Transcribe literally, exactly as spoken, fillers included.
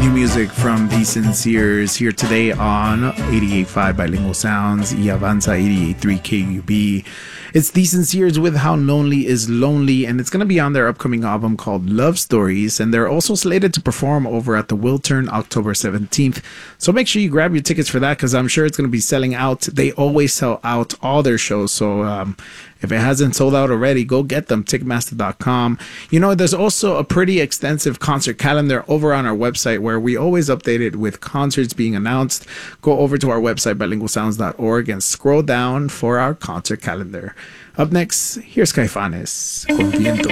Music from The Sinceres here today on eighty-eight point five Bilingual Sounds, y Avanza eighty-eight point three K U B. It's The Sinceres with How Lonely Is Lonely, and it's going to be on their upcoming album called Love Stories, and they're also slated to perform over at the Wiltern October seventeenth. So make sure you grab your tickets for that, because I'm sure it's going to be selling out. They always sell out all their shows, so um, if it hasn't sold out already, go get them, Ticketmaster dot com. You know, there's also a pretty extensive concert calendar over on our website where we always update it with concerts being announced. Go over to our website, bilingual sounds dot org, and scroll down for our concert calendar. Up next, here's Caifanes con Viento.